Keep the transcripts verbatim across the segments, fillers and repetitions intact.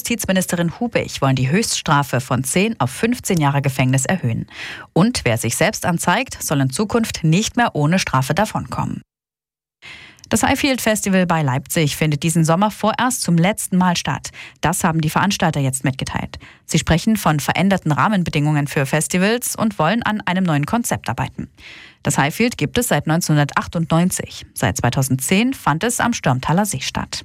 Justizministerin Hubig wollen die Höchststrafe von zehn auf fünfzehn Jahre Gefängnis erhöhen. Und wer sich selbst anzeigt, soll in Zukunft nicht mehr ohne Strafe davonkommen. Das Highfield Festival bei Leipzig findet diesen Sommer vorerst zum letzten Mal statt. Das haben die Veranstalter jetzt mitgeteilt. Sie sprechen von veränderten Rahmenbedingungen für Festivals und wollen an einem neuen Konzept arbeiten. Das Highfield gibt es seit neunzehnhundertachtundneunzig. Seit zweitausendzehn fand es am Stürmtaler See statt.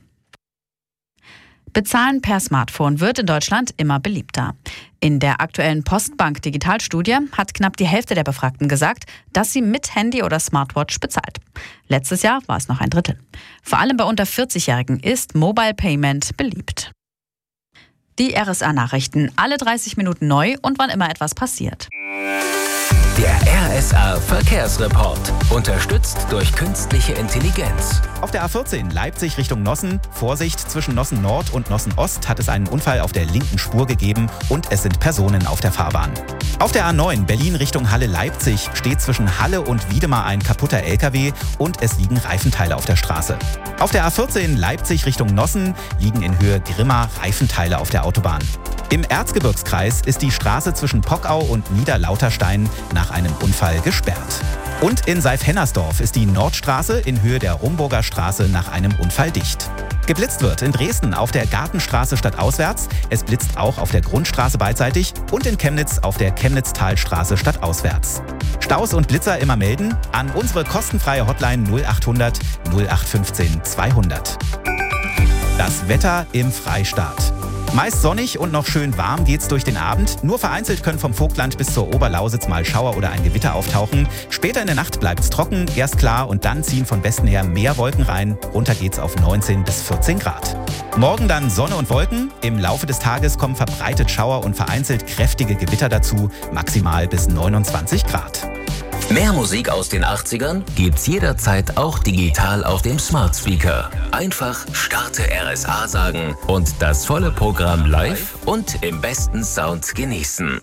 Bezahlen per Smartphone wird in Deutschland immer beliebter. In der aktuellen Postbank Digitalstudie hat knapp die Hälfte der Befragten gesagt, dass sie mit Handy oder Smartwatch bezahlt. Letztes Jahr war es noch ein Drittel. Vor allem bei unter vierzig-Jährigen ist Mobile Payment beliebt. Die R S A-Nachrichten, alle dreißig Minuten neu und wann immer etwas passiert. Der R S A-Verkehrsreport, unterstützt durch künstliche Intelligenz. Auf der A vierzehn Leipzig Richtung Nossen. Vorsicht, zwischen Nossen Nord und Nossen Ost hat es einen Unfall auf der linken Spur gegeben und es sind Personen auf der Fahrbahn. Auf der A neun Berlin Richtung Halle-Leipzig steht zwischen Halle und Wiedemar ein kaputter L K W und es liegen Reifenteile auf der Straße. Auf der A vierzehn Leipzig Richtung Nossen liegen in Höhe Grimma Reifenteile auf der Autobahn. Im Erzgebirgskreis ist die Straße zwischen Pockau und Niederlauterstein nach einem Unfall gesperrt. Und in Seif-Hennersdorf ist die Nordstraße in Höhe der Rumburger Straße nach einem Unfall dicht. Geblitzt wird in Dresden auf der Gartenstraße stadtauswärts, es blitzt auch auf der Grundstraße beidseitig und in Chemnitz auf der Chemnitztalstraße stadtauswärts. Staus und Blitzer immer melden an unsere kostenfreie Hotline null achthundert null acht fünfzehn zweihundert. Das Wetter im Freistaat. Meist sonnig und noch schön warm geht's durch den Abend. Nur vereinzelt können vom Vogtland bis zur Oberlausitz mal Schauer oder ein Gewitter auftauchen. Später in der Nacht bleibt's trocken, erst klar und dann ziehen von Westen her mehr Wolken rein. Runter geht's auf neunzehn bis vierzehn Grad. Morgen dann Sonne und Wolken. Im Laufe des Tages kommen verbreitet Schauer und vereinzelt kräftige Gewitter dazu. Maximal bis neunundzwanzig Grad. Mehr Musik aus den achtzigern gibt's jederzeit auch digital auf dem Smart Speaker. Einfach Starte R S A sagen und das volle Programm live und im besten Sound genießen.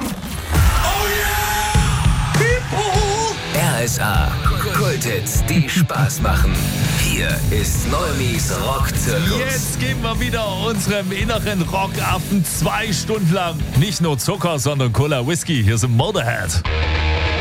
Oh yeah! People! R S A, Kulthits, die Spaß machen. Hier ist Neumis Rockzirkus. Jetzt geben wir wieder unserem inneren Rockaffen zwei Stunden lang nicht nur Zucker, sondern Cola Whisky. Hier sind Motorhead.